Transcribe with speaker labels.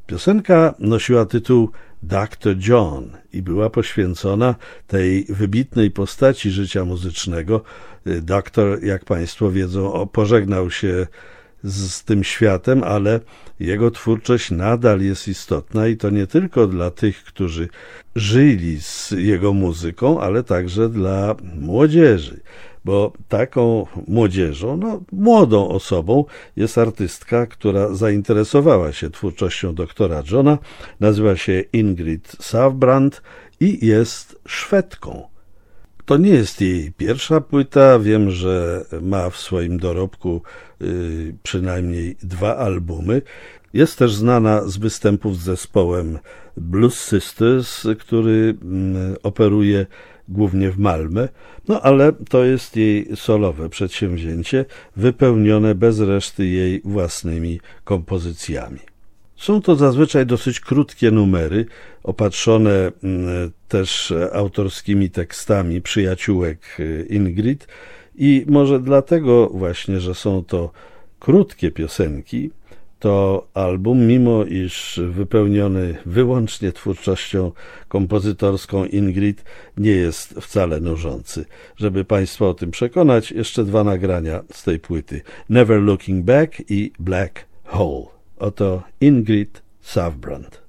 Speaker 1: Piosenka nosiła tytuł Dr. John i była poświęcona tej wybitnej postaci życia muzycznego. Doktor, jak Państwo wiedzą, pożegnał się z tym światem, ale jego twórczość nadal jest istotna i to nie tylko dla tych, którzy żyli z jego muzyką, ale także dla młodzieży, bo taką młodzieżą, młodą osobą jest artystka, która zainteresowała się twórczością doktora Johna, nazywa się Ingrid Savbrand i jest Szwedką. To nie jest jej pierwsza płyta, wiem, że ma w swoim dorobku przynajmniej 2 albumy. Jest też znana z występów z zespołem Blues Sisters, który operuje głównie w Malmö, ale to jest jej solowe przedsięwzięcie, wypełnione bez reszty jej własnymi kompozycjami. Są to zazwyczaj dosyć krótkie numery, opatrzone też autorskimi tekstami przyjaciółek Ingrid i może dlatego właśnie, że są to krótkie piosenki, to album, mimo iż wypełniony wyłącznie twórczością kompozytorską Ingrid, nie jest wcale nużący. Żeby Państwa o tym przekonać, jeszcze 2 nagrania z tej płyty. Never Looking Back i Black Hole. Oto Ingrid Savbrand.